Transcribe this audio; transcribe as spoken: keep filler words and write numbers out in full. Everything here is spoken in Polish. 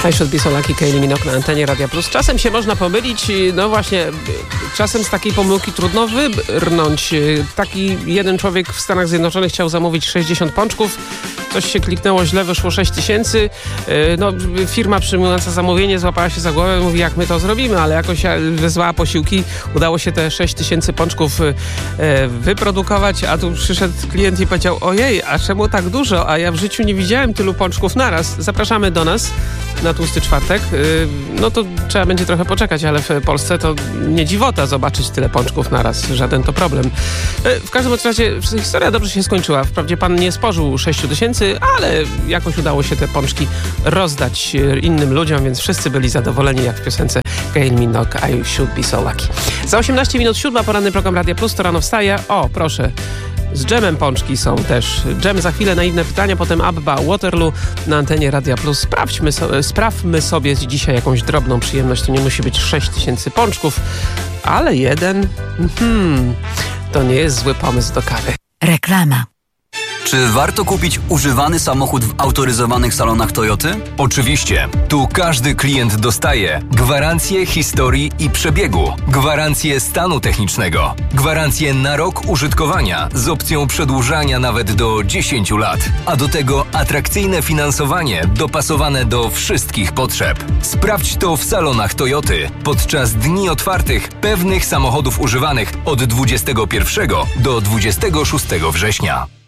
I Should Be So Lucky, Kylie Minogue na antenie Radia Plus. Czasem się można pomylić, no właśnie, czasem z takiej pomyłki trudno wybrnąć. Taki jeden człowiek w Stanach Zjednoczonych chciał zamówić sześćdziesiąt pączków. Coś się kliknęło źle, wyszło sześć tysięcy. No, firma przyjmująca zamówienie złapała się za głowę, mówi, jak my to zrobimy, ale jakoś wezwała posiłki. Udało się te sześć tysięcy pączków wyprodukować, a tu przyszedł klient i powiedział, ojej, a czemu tak dużo? A ja w życiu nie widziałem tylu pączków naraz. Zapraszamy do nas na Tłusty Czwartek. No to trzeba będzie trochę poczekać, ale w Polsce to nie dziwota zobaczyć tyle pączków naraz. Żaden to problem. W każdym razie historia dobrze się skończyła. Wprawdzie pan nie spożył sześć tysięcy, ale jakoś udało się te pączki rozdać innym ludziom, więc wszyscy byli zadowoleni, jak w piosence Kylie Minogue I Should Be So Lucky. Za osiemnaście minut siódma, poranny program Radia Plus, to rano wstaje. O, proszę. Z dżemem pączki są też. Dżem za chwilę, naiwne pytania, potem Abba, Waterloo na antenie Radia Plus. Sprawdźmy so, sprawmy sobie dzisiaj jakąś drobną przyjemność. To nie musi być sześć tysięcy pączków, ale jeden, hmm, to nie jest zły pomysł do kawy. Reklama. Czy warto kupić używany samochód w autoryzowanych salonach Toyoty? Oczywiście. Tu każdy klient dostaje gwarancję historii i przebiegu, gwarancję stanu technicznego, gwarancję na rok użytkowania z opcją przedłużania nawet do dziesięciu lat, a do tego atrakcyjne finansowanie dopasowane do wszystkich potrzeb. Sprawdź to w salonach Toyoty podczas dni otwartych pewnych samochodów używanych od dwudziestego pierwszego do dwudziestego szóstego września.